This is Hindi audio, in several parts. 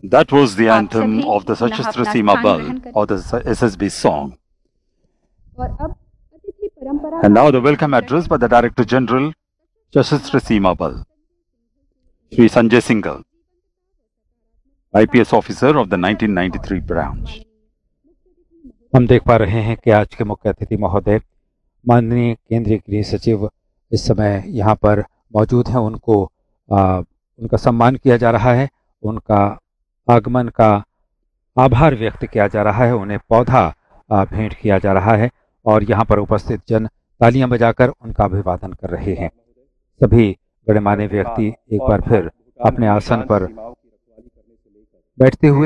That was the आप anthem सभी of the पुनः Sashastra अपना Seema स्थान Bal ग्रहण करें। or the SSB song. और अब अतिथि परंपरा And now the welcome address by the Director General, Sashastra Seema Bal, Shri Sanjay Singhal, IPS officer of the 1993 branch. हम देख पा रहे हैं कि आज के मुख्य अतिथि महोदय माननीय केंद्रीय गृह सचिव इस समय यहाँ पर मौजूद हैं। उनका सम्मान किया जा रहा है, उनका आगमन का आभार व्यक्त किया जा रहा है, उन्हें पौधा भेंट किया जा रहा है और यहाँ पर उपस्थित जन तालियां बजाकर उनका अभिवादन कर रहे हैं। सभी गणमान्य व्यक्ति एक बार फिर अपने आसन पर बैठते हुए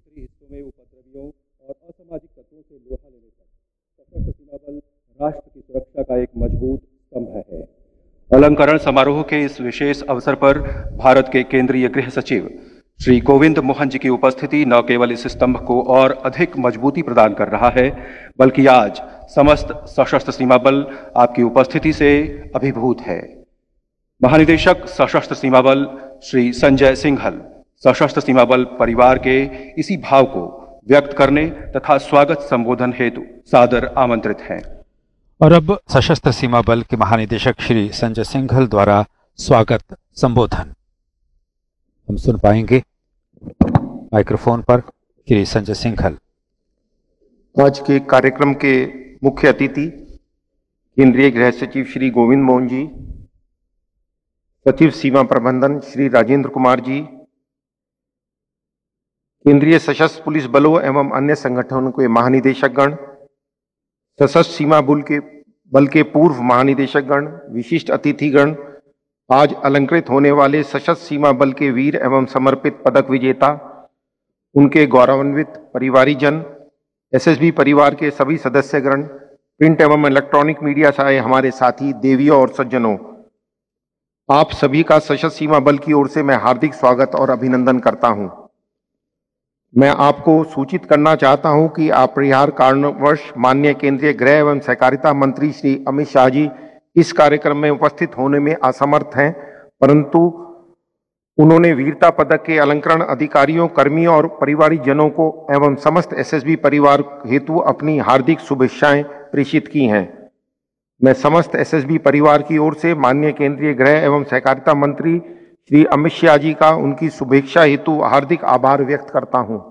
राष्ट्र की सुरक्षा का एक मजबूत स्तंभ है। अलंकरण समारोह के इस विशेष अवसर पर भारत के केंद्रीय गृह सचिव श्री गोविंद मोहन जी की उपस्थिति न केवल इस स्तंभ को और अधिक मजबूती प्रदान कर रहा है, बल्कि आज समस्त सशस्त्र सीमा बल आपकी उपस्थिति से अभिभूत है। महानिदेशक सशस्त्र सीमा बल श्री संजय सिंघल सशस्त्र सीमा बल परिवार के इसी भाव को व्यक्त करने तथा स्वागत संबोधन हेतु सादर आमंत्रित हैं। और अब सशस्त्र सीमा बल के महानिदेशक श्री संजय सिंघल द्वारा स्वागत संबोधन हम सुन पाएंगे। माइक्रोफोन पर श्री संजय सिंघल। आज के कार्यक्रम के मुख्य अतिथि केंद्रीय गृह सचिव श्री गोविंद मोहन जी, सचिव सीमा प्रबंधन श्री राजेंद्र कुमार जी, केंद्रीय सशस्त्र पुलिस बलों एवं अन्य संगठनों के महानिदेशकगण, सशस्त्र सीमा बल के पूर्व महानिदेशकगण, विशिष्ट अतिथिगण, आज अलंकृत होने वाले सशस्त्र सीमा बल के वीर एवं समर्पित पदक विजेता, उनके गौरवान्वित परिवारीजन, एसएसबी परिवार के सभी सदस्यगण, प्रिंट एवं इलेक्ट्रॉनिक मीडिया से आए हमारे साथी देवियों और सज्जनों, आप सभी का सशस्त्र सीमा बल की ओर से मैं हार्दिक स्वागत और अभिनंदन करता हूं। मैं आपको सूचित करना चाहता हूं कि अपरिहार्य कारणवश माननीय केंद्रीय गृह एवं सहकारिता मंत्री श्री अमित शाह जी इस कार्यक्रम में उपस्थित होने में असमर्थ हैं, परंतु उन्होंने वीरता पदक के अलंकरण अधिकारियों, कर्मियों और परिवारजनों को एवं समस्त एसएसबी परिवार हेतु अपनी हार्दिक शुभेच्छाएं प्रेषित की हैं। मैं समस्त एसएसबी परिवार की ओर से माननीय केंद्रीय गृह एवं सहकारिता मंत्री श्री अमित शाह जी का उनकी शुभेच्छा हेतु हार्दिक आभार व्यक्त करता हूं।